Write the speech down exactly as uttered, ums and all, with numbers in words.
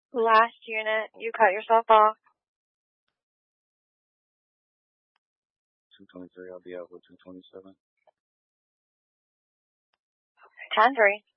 Last unit, you cut yourself off. two twenty-three, I'll be out with two twenty-seven. ten three.